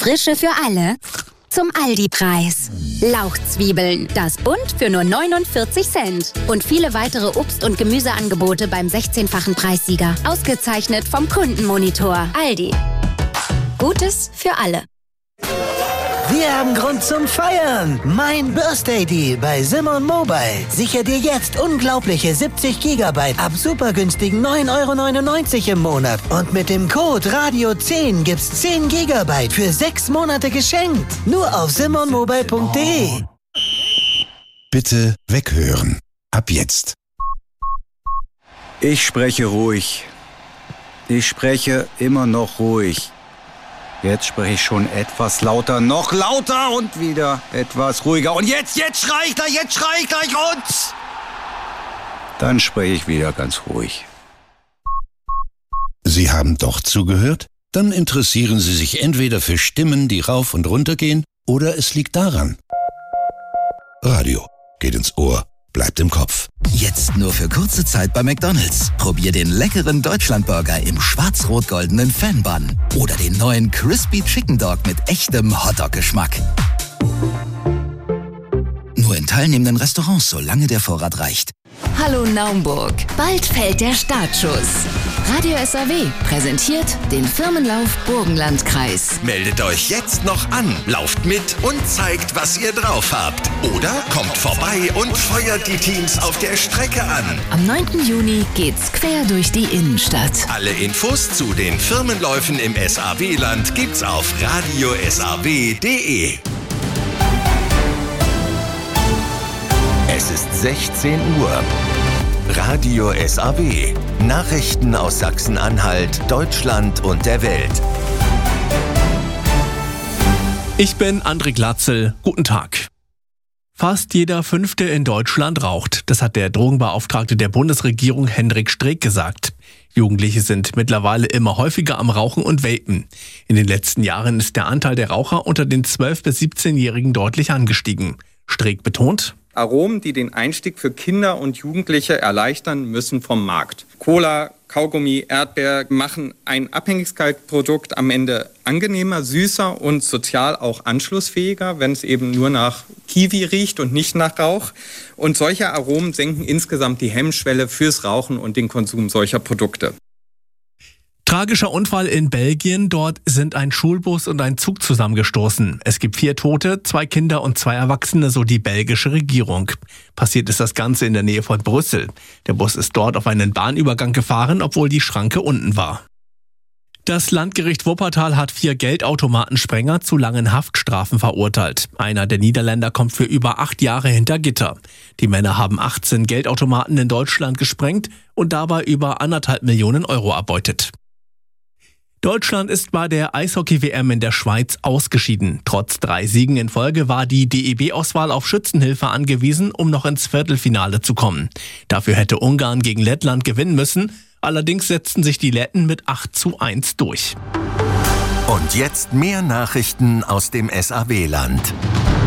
Frische für alle zum Aldi-Preis. Lauchzwiebeln, das Bund für nur 49 Cent. Und viele weitere Obst- und Gemüseangebote beim 16-fachen Preissieger. Ausgezeichnet vom Kundenmonitor. Aldi. Gutes für alle. Wir haben Grund zum Feiern. Mein Birthday Deal bei Simon Mobile. Sicher dir jetzt unglaubliche 70 GB ab supergünstigen 9,99 € im Monat. Und mit dem Code Radio10 gibt's 10 GB für 6 Monate geschenkt. Nur auf simonmobile.de. Bitte weghören. Ab jetzt. Ich spreche ruhig. Ich spreche immer noch ruhig. Jetzt spreche ich schon etwas lauter, noch lauter und wieder etwas ruhiger. Und jetzt schrei ich gleich und... Dann spreche ich wieder ganz ruhig. Sie haben doch zugehört? Dann interessieren Sie sich entweder für Stimmen, die rauf und runter gehen, oder es liegt daran. Radio geht ins Ohr, bleibt im Kopf. Jetzt nur für kurze Zeit bei McDonald's. Probier den leckeren Deutschlandburger im schwarz-rot-goldenen Fan-Bun. Oder den neuen Crispy Chicken Dog mit echtem Hotdog-Geschmack. Nur in teilnehmenden Restaurants, solange der Vorrat reicht. Hallo Naumburg. Bald fällt der Startschuss. Radio SAW präsentiert den Firmenlauf Burgenlandkreis. Meldet euch jetzt noch an, lauft mit und zeigt, was ihr drauf habt. Oder kommt vorbei und feuert die Teams auf der Strecke an. Am 9. Juni geht's quer durch die Innenstadt. Alle Infos zu den Firmenläufen im SAW-Land gibt's auf radiosaw.de. Es ist 16 Uhr. Radio SAW. Nachrichten aus Sachsen-Anhalt, Deutschland und der Welt. Ich bin André Glatzel. Guten Tag. Fast jeder Fünfte in Deutschland raucht. Das hat der Drogenbeauftragte der Bundesregierung Hendrik Streeck gesagt. Jugendliche sind mittlerweile immer häufiger am Rauchen und Vapen. In den letzten Jahren ist der Anteil der Raucher unter den 12- bis 17-Jährigen deutlich angestiegen. Streeck betont: Aromen, die den Einstieg für Kinder und Jugendliche erleichtern, müssen vom Markt. Cola, Kaugummi, Erdbeer machen ein Abhängigkeitsprodukt am Ende angenehmer, süßer und sozial auch anschlussfähiger, wenn es eben nur nach Kiwi riecht und nicht nach Rauch. Und solche Aromen senken insgesamt die Hemmschwelle fürs Rauchen und den Konsum solcher Produkte. Tragischer Unfall in Belgien. Dort sind ein Schulbus und ein Zug zusammengestoßen. Es gibt 4 Tote, 2 Kinder und 2 Erwachsene, so die belgische Regierung. Passiert ist das Ganze in der Nähe von Brüssel. Der Bus ist dort auf einen Bahnübergang gefahren, obwohl die Schranke unten war. Das Landgericht Wuppertal hat 4 Geldautomatensprenger zu langen Haftstrafen verurteilt. Einer der Niederländer kommt für über 8 Jahre hinter Gitter. Die Männer haben 18 Geldautomaten in Deutschland gesprengt und dabei über 1,5 Millionen Euro erbeutet. Deutschland ist bei der Eishockey-WM in der Schweiz ausgeschieden. Trotz 3 Siegen in Folge war die DEB-Auswahl auf Schützenhilfe angewiesen, um noch ins Viertelfinale zu kommen. Dafür hätte Ungarn gegen Lettland gewinnen müssen. Allerdings setzten sich die Letten mit 8:1 durch. Und jetzt mehr Nachrichten aus dem SAW-Land.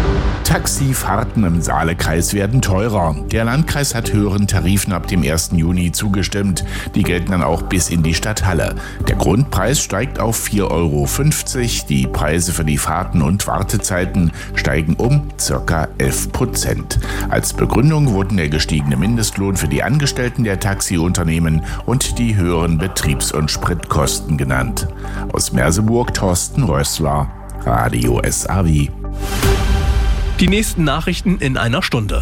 Taxifahrten im Saalekreis werden teurer. Der Landkreis hat höheren Tarifen ab dem 1. Juni zugestimmt. Die gelten dann auch bis in die Stadthalle. Der Grundpreis steigt auf 4,50 €. Die Preise für die Fahrten und Wartezeiten steigen um ca. 11%. Als Begründung wurden der gestiegene Mindestlohn für die Angestellten der Taxiunternehmen und die höheren Betriebs- und Spritkosten genannt. Aus Merseburg Thorsten Rössler, Radio SAW. Die nächsten Nachrichten in einer Stunde.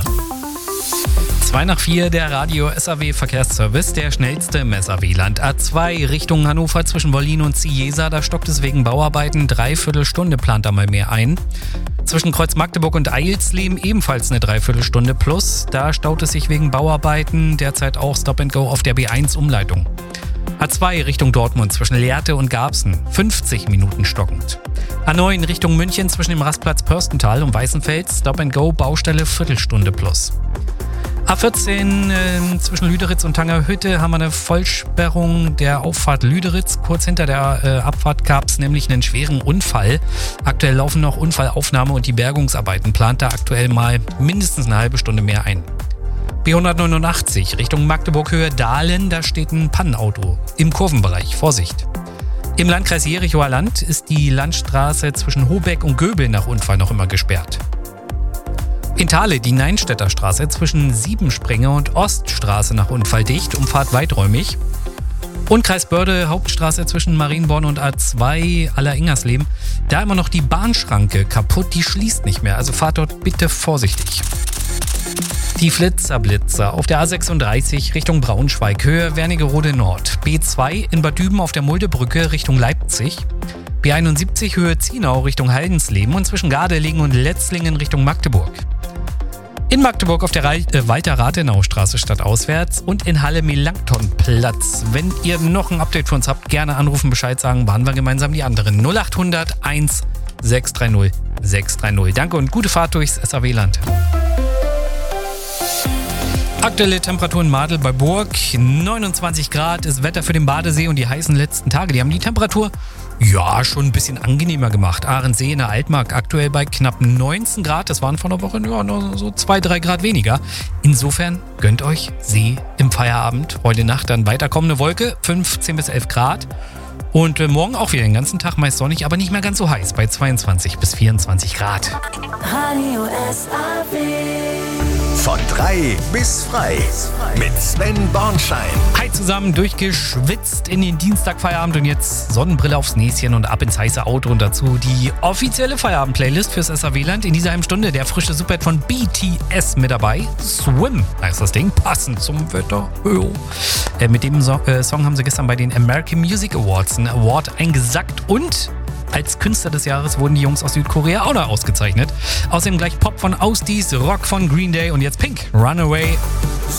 3 der Radio SAW Verkehrsservice, der schnellste im SAW-Land. A2 Richtung Hannover zwischen Wollin und Cieza, da stockt es wegen Bauarbeiten. 3/4 Stunde plant da mal mehr ein. Zwischen Kreuz Magdeburg und Eilsleben ebenfalls eine 3/4 Stunde plus. Da staut es sich wegen Bauarbeiten. Derzeit auch Stop and Go auf der B1 Umleitung. A2 Richtung Dortmund zwischen Lehrte und Garbsen, 50 Minuten stockend. A9 Richtung München zwischen dem Rastplatz Pörstental und Weißenfels, Stop and Go, Baustelle, Viertelstunde plus. A14 zwischen Lüderitz und Tangerhütte haben wir eine Vollsperrung der Auffahrt Lüderitz. Kurz hinter der Abfahrt gab es nämlich einen schweren Unfall. Aktuell laufen noch Unfallaufnahme und die Bergungsarbeiten. Plant da aktuell mal mindestens eine halbe Stunde mehr ein. B189 Richtung Magdeburg Höhe Dahlen, da steht ein Pannenauto im Kurvenbereich. Vorsicht. Im Landkreis Jerichoer Land ist die Landstraße zwischen Hobeck und Göbel nach Unfall noch immer gesperrt. In Thale die Neinstädter Straße zwischen Siebensprenge und Oststraße nach Unfall dicht, Umfahrt weiträumig. Und Kreis Börde, Hauptstraße zwischen Marienborn und A2 Aller-Ingersleben. Da immer noch die Bahnschranke kaputt, die schließt nicht mehr, also fahrt dort bitte vorsichtig. Die Flitzer auf der A36 Richtung Braunschweig, Höhe Wernigerode Nord. B2 in Bad Düben auf der Muldebrücke Richtung Leipzig. B71 Höhe Zienau Richtung Haldensleben und zwischen Gardelegen und Letzlingen Richtung Magdeburg. In Magdeburg auf der Walter-Rathenau-Straße stadtauswärts und in Halle Melanktonplatz. Wenn ihr noch ein Update für uns habt, gerne anrufen, Bescheid sagen, waren wir gemeinsam die anderen. 0800 1 630 630. Danke und gute Fahrt durchs SAW-Land. Aktuelle Temperatur in Madel bei Burg, 29 Grad, ist Wetter für den Badesee und die heißen letzten Tage. Die haben die Temperatur schon ein bisschen angenehmer gemacht. Ahrensee in der Altmark aktuell bei knapp 19 Grad. Das waren vor einer Woche nur so 2-3 Grad weniger. Insofern gönnt euch See im Feierabend. Heute Nacht dann weiter kommende Wolke, 15 bis 11 Grad. Und morgen auch wieder den ganzen Tag meist sonnig, aber nicht mehr ganz so heiß bei 22 bis 24 Grad. Radio SAW. Von 3 bis frei mit Sven Bornschein. Hi zusammen, durchgeschwitzt in den Dienstagfeierabend und jetzt Sonnenbrille aufs Näschen und ab ins heiße Auto und dazu die offizielle Feierabend-Playlist fürs SAW-Land. In dieser halben Stunde der frische Superhit von BTS mit dabei. Swim heißt das Ding, passend zum Wetter. Mit dem Song haben sie gestern bei den American Music Awards einen Award eingesackt und als Künstler des Jahres wurden die Jungs aus Südkorea auch noch ausgezeichnet. Außerdem gleich Pop von Ausdies, Rock von Green Day und jetzt Pink, Runaway.